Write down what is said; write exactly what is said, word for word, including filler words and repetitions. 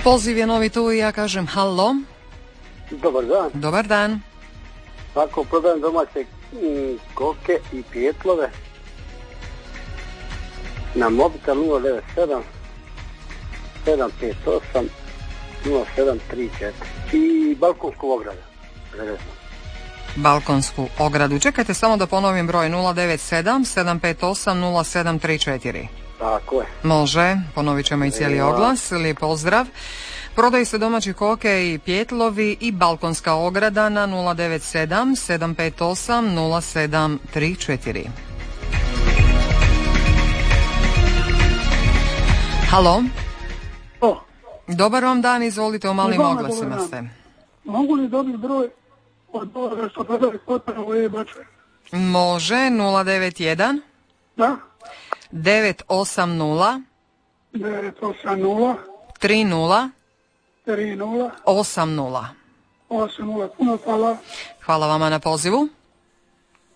Poziv je novi tu i ja kažem halo. Dobar dan. Dobar dan. Ako prodajem domaće m, koke i pijetlove na mobitel nula devet sedam sedam pet osam nula sedam tri četiri i balkonsku ogradu. Balkonsku ogradu. Čekajte samo da ponovim broj nula devet sedam sedam pet osam nula sedam tri četiri. Tako je. Može, ponovit ćemo i cijeli oglas. Lijep pozdrav. Prodaju se domaći koke i pijetlovi i balkonska ograda na nula devet sedam sedam pet osam nula sedam tri četiri. Halo. O. Dobar vam dan, izvolite, u malim Vama oglasima dobar ste. dan. Mogu li dobiti broj od ovoga što prodaju potpore u e-bačve? Može, nula devet jedan Da, devet osam nula devet osam nula tri nula tri nula osam nula. osam nula. Puno hvala. Hvala vama na pozivu.